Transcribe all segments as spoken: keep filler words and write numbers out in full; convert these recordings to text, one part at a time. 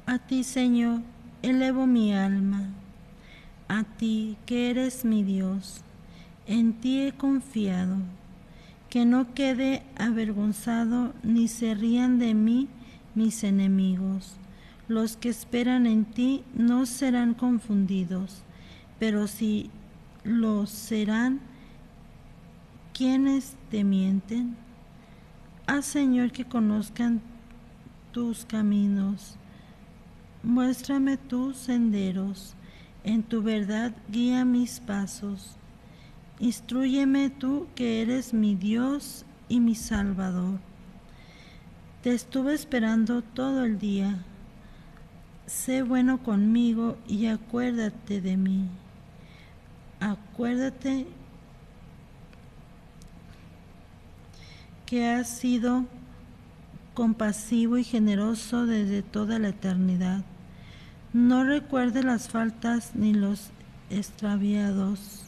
A ti, Señor, elevo mi alma. A ti, que eres mi Dios, en ti he confiado. Que no quede avergonzado ni se rían de mí mis enemigos. Los que esperan en ti no serán confundidos, pero si lo serán, ¿quiénes te mienten? Haz, Señor, que conozcan tus caminos. Muéstrame tus senderos. En tu verdad guía mis pasos. Instrúyeme tú, que eres mi Dios y mi Salvador. Te estuve esperando todo el día. Sé bueno conmigo y acuérdate de mí. Acuérdate que has sido compasivo y generoso desde toda la eternidad. No recuerde las faltas ni los extraviados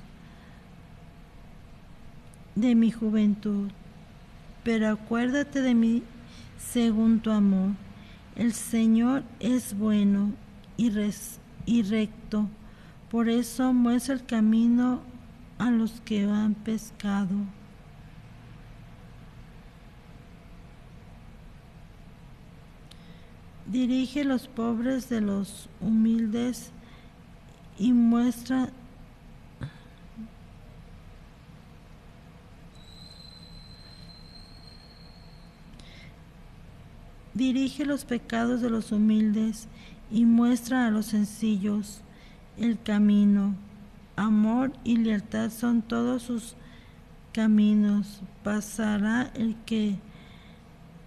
de mi juventud, pero acuérdate de mí según tu amor. El Señor es bueno y, res, y recto, por eso muestra el camino a los que han pescado. Dirige los pobres de los humildes y muestra Dirige los pecados de los humildes y muestra a los sencillos el camino. Amor y lealtad son todos sus caminos. Pasará el que